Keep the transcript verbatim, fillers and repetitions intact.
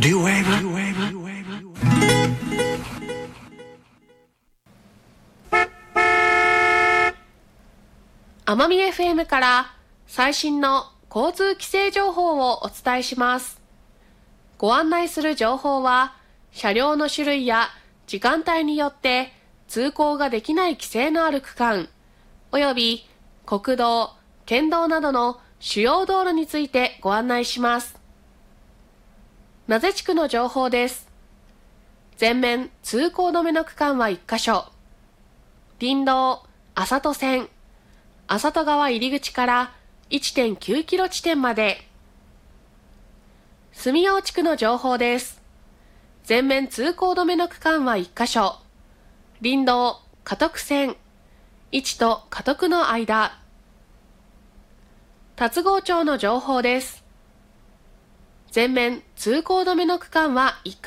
奄美 エフエム から最新の交通規制情報をお伝えします。ご案内する情報は、車両の種類や時間帯によって通行ができない規制のある区間、および国道、県道などの主要道路についてご案内します。名瀬地区の情報です。全面通行止めの区間はいっかしょ。林道、あさと線、あさと川入り口から いってんきゅうキロ地点まで。住用地区の情報です。全面通行止めの区間はいっかしょ。林道、加徳線、いちと加徳の間。龍郷町の情報です。全面通行止めの区間はいっかしょ。